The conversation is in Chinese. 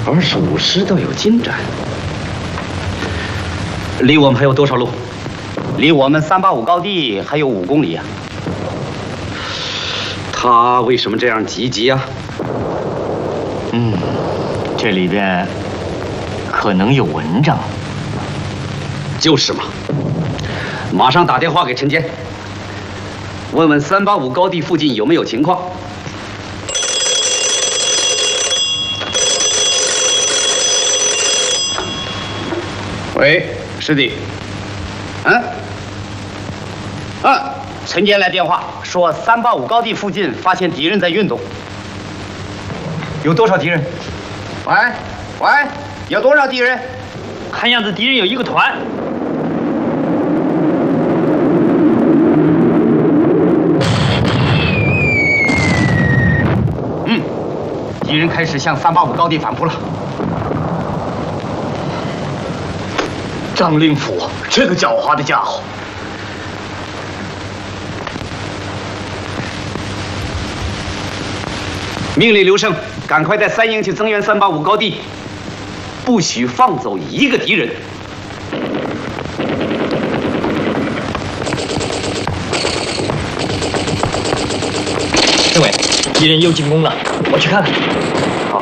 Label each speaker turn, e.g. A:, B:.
A: 25师都有进展。离我们还有多少路？
B: 离我们385高地还有5公里呀。
A: 他为什么这样积极啊？
C: 这里边可能有文章。
A: 就是嘛。马上打电话给陈坚，问问385高地附近有没有情况。喂，师弟。
B: 陈坚来电话说385高地附近发现敌人在运动。
C: 有多少敌人？
B: 喂，有多少敌人？
C: 看样子敌人有1个团。
B: 敌人开始向385高地反扑了。
C: 张灵甫这个狡猾的家伙。
A: 命令刘胜，赶快带3营去增援385高地，不许放走1个敌人。
C: 政委，敌人又进攻了，我去看看。好。